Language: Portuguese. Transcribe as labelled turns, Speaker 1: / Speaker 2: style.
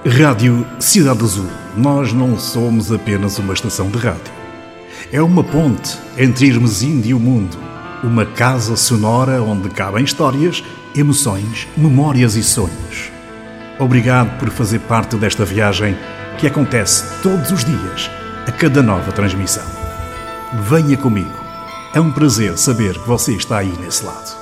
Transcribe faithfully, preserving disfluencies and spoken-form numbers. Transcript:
Speaker 1: Rádio Cidade Azul. Nós não somos apenas uma estação de rádio. É uma ponte entre Irmezinho e o mundo. Uma casa sonora onde cabem histórias, emoções, memórias e sonhos. Obrigado por fazer parte desta viagem que acontece todos os dias, a cada nova transmissão. Venha comigo. É um prazer saber que você está aí nesse lado.